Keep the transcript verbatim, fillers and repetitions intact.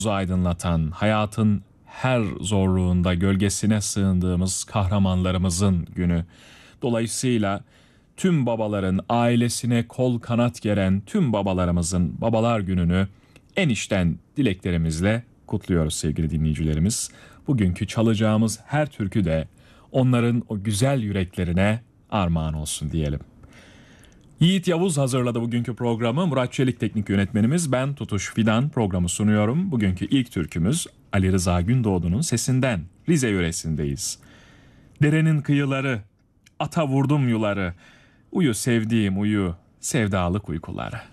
aydınlatan, hayatın her zorluğunda gölgesine sığındığımız kahramanlarımızın günü. Dolayısıyla tüm babaların ailesine kol kanat geren tüm babalarımızın Babalar Günü'nü en içten dileklerimizle kutluyoruz sevgili dinleyicilerimiz. Bugünkü çalacağımız her türkü de onların o güzel yüreklerine armağan olsun diyelim. Yiğit Yavuz hazırladı bugünkü programı. Murat Çelik teknik yönetmenimiz. Ben Tutuş Fidan programı sunuyorum. Bugünkü ilk türkümüz Ali Rıza Gündoğdu'nun sesinden. Rize yöresindeyiz. Derenin kıyıları, ata vurdum yuları. Uyu sevdiğim uyu, sevdalık uykuları.